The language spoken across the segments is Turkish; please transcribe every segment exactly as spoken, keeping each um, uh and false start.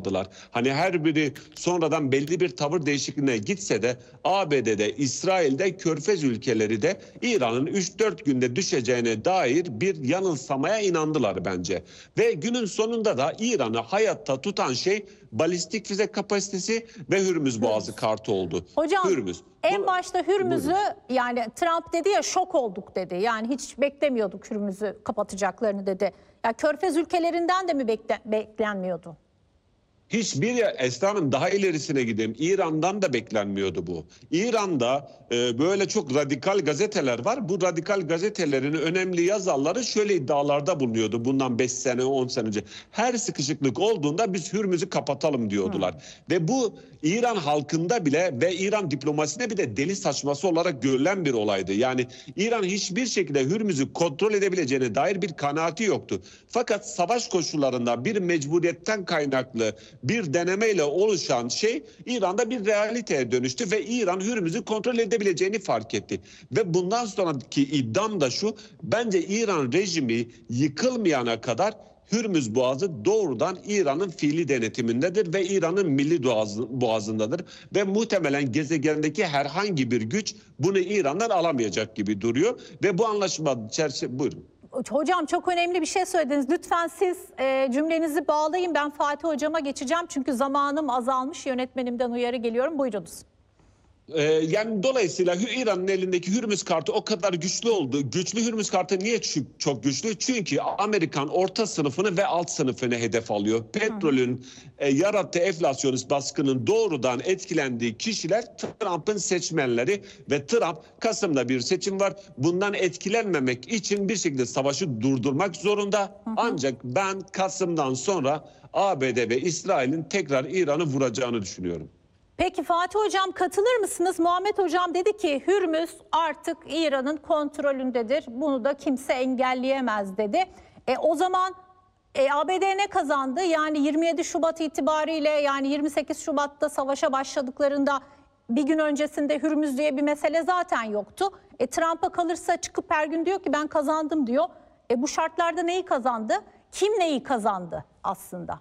aldılar. Hani her biri sonradan belli bir tavır değişikliğine gitse de A B D'de, İsrail'de, Körfez ülkeleri de İran'ın üç dört günde düşeceğine dair bir yanılsamaya inandılar bence. Ve günün sonunda da İran'ı hayatta tutan şey balistik füze kapasitesi ve Hürmüz Boğazı kartı oldu. Hocam Hürmüz. en Bu, başta Hürmüz'ü buyurun. yani Trump dedi ya, şok olduk dedi. Yani hiç beklemiyorduk Hürmüz'ü kapatacaklarını dedi. Ya Körfez ülkelerinden de mi bekle, beklenmiyordu? Hiçbir Esra Hanım, daha ilerisine gideyim. İran'dan da beklenmiyordu bu. İran'da e, böyle çok radikal gazeteler var. Bu radikal gazetelerin önemli yazarları şöyle iddialarda bulunuyordu bundan beş sene on sene önce. Her sıkışıklık olduğunda biz Hürmüz'ü kapatalım diyordular. Hmm. Ve bu İran halkında bile ve İran diplomasisinde bir de deli saçması olarak görülen bir olaydı. Yani İran hiçbir şekilde Hürmüz'ü kontrol edebileceğine dair bir kanaati yoktu. Fakat savaş koşullarında bir mecburiyetten kaynaklı bir denemeyle oluşan şey İran'da bir realiteye dönüştü ve İran Hürmüz'ü kontrol edebileceğini fark etti. Ve bundan sonraki iddiam da şu: bence İran rejimi yıkılmayana kadar Hürmüz Boğazı doğrudan İran'ın fiili denetimindedir ve İran'ın milli boğazındadır ve muhtemelen gezegendeki herhangi bir güç bunu İran'dan alamayacak gibi duruyor ve bu anlaşma çerçeve... Buyurun. Hocam çok önemli bir şey söylediniz. Lütfen siz e, cümlenizi bağlayın. Ben Fatih Hocam'a geçeceğim çünkü zamanım azalmış. Yönetmenimden uyarı geliyorum. Buyurunuz. Ee, yani dolayısıyla İran'ın elindeki Hürmüz kartı o kadar güçlü oldu. Güçlü Hürmüz kartı niye çok güçlü? Çünkü Amerikan orta sınıfını ve alt sınıfını hedef alıyor. Petrolün e, yarattığı enflasyonist baskının doğrudan etkilendiği kişiler Trump'ın seçmenleri ve Trump, Kasım'da bir seçim var. Bundan etkilenmemek için bir şekilde savaşı durdurmak zorunda. Hı hı. Ancak ben Kasım'dan sonra A B D ve İsrail'in tekrar İran'ı vuracağını düşünüyorum. Peki Fatih Hocam, katılır mısınız? Muhammed Hocam dedi ki Hürmüz artık İran'ın kontrolündedir. Bunu da kimse engelleyemez dedi. E, o zaman e, A B D ne kazandı? Yani yirmi yedi Şubat itibariyle, yani yirmi sekiz Şubat'ta savaşa başladıklarında bir gün öncesinde Hürmüz diye bir mesele zaten yoktu. E, Trump'a kalırsa çıkıp her gün diyor ki ben kazandım diyor. E, bu şartlarda neyi kazandı? Kim neyi kazandı aslında?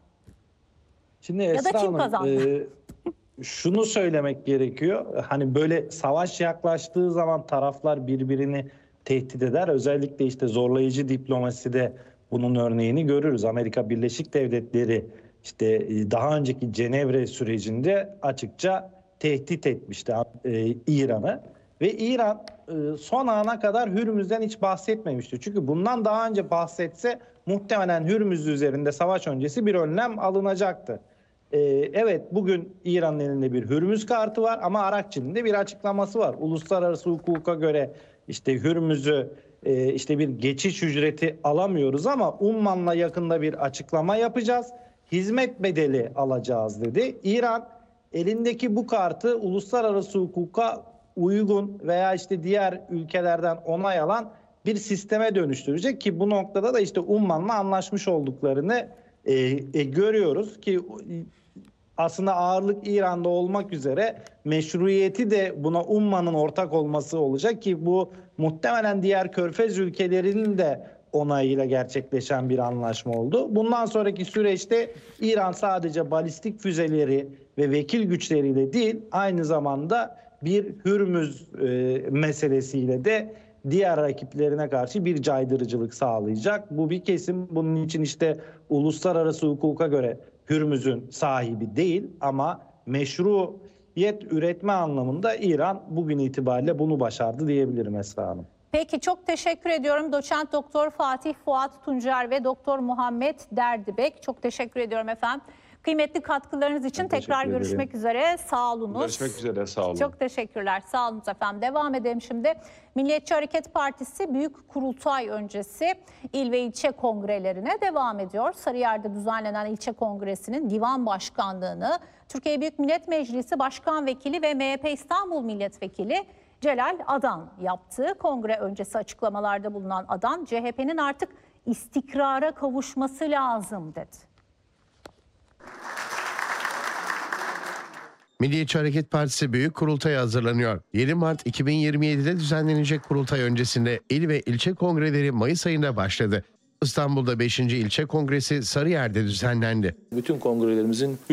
Şimdi ya Esra da kim Hanım, kazandı? E... Şunu söylemek gerekiyor. Hani böyle savaş yaklaştığı zaman taraflar birbirini tehdit eder. Özellikle işte zorlayıcı diplomaside bunun örneğini görürüz. Amerika Birleşik Devletleri işte daha önceki Cenevre sürecinde açıkça tehdit etmişti e, İran'ı. Ve İran e, son ana kadar Hürmüz'den hiç bahsetmemişti. Çünkü bundan daha önce bahsetse muhtemelen Hürmüz üzerinde savaş öncesi bir önlem alınacaktı. Ee, evet, bugün İran'ın elinde bir Hürmüz kartı var ama Arakçı'nın da bir açıklaması var. Uluslararası hukuka göre işte Hürmüz'ü e, işte bir geçiş ücreti alamıyoruz ama Umman'la yakında bir açıklama yapacağız. Hizmet bedeli alacağız dedi. İran elindeki bu kartı uluslararası hukuka uygun veya işte diğer ülkelerden onay alan bir sisteme dönüştürecek ki bu noktada da işte Umman'la anlaşmış olduklarını e, e, görüyoruz ki aslında ağırlık İran'da olmak üzere meşruiyeti de buna Umman'ın ortak olması olacak ki bu muhtemelen diğer Körfez ülkelerinin de onayıyla gerçekleşen bir anlaşma oldu. Bundan sonraki süreçte İran sadece balistik füzeleri ve vekil güçleriyle değil, aynı zamanda bir Hürmüz e, meselesiyle de diğer rakiplerine karşı bir caydırıcılık sağlayacak. Bu bir kesim. Bunun için işte uluslararası hukuka göre Hürmüz'ün sahibi değil ama meşruiyet üretme anlamında İran bugün itibariyle bunu başardı diyebilirim Esra Hanım. Peki, çok teşekkür ediyorum. Doçent Doktor Fatih Fuat Tuncer ve Doktor Muhammed Derdibek. Çok teşekkür ediyorum efendim. Kıymetli katkılarınız için ben tekrar görüşmek üzere. Sağ olunuz. Görüşmek üzere, sağ olun. Çok teşekkürler. Sağ olun efendim. Devam edelim şimdi. Milliyetçi Hareket Partisi Büyük Kurultay öncesi il ve ilçe kongrelerine devam ediyor. Sarıyer'de düzenlenen ilçe kongresinin divan başkanlığını Türkiye Büyük Millet Meclisi Başkan Vekili ve M H P İstanbul Milletvekili Celal Adan yaptı. Kongre öncesi açıklamalarda bulunan Adan, C H P'nin artık istikrara kavuşması lazım dedi. Milliyetçi Hareket Partisi Büyük Kurultay'a hazırlanıyor. yedi Mart iki bin yirmi yedi'de düzenlenecek kurultay öncesinde il ve ilçe kongreleri Mayıs ayında başladı. İstanbul'da beşinci ilçe kongresi Sarıyer'de düzenlendi. Bütün kongrelerimizin